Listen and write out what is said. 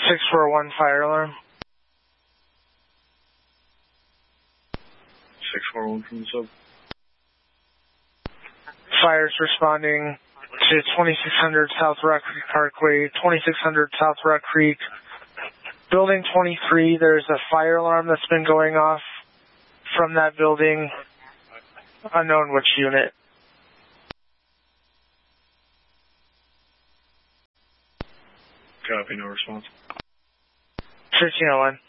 641 fire alarm. 641 from the sub. Fires responding to 2600 South Rock Creek Parkway, 2600 South Rock Creek. Building 23, there's a fire alarm that's been going off from that building. Unknown which unit. Copy, no response. 1301.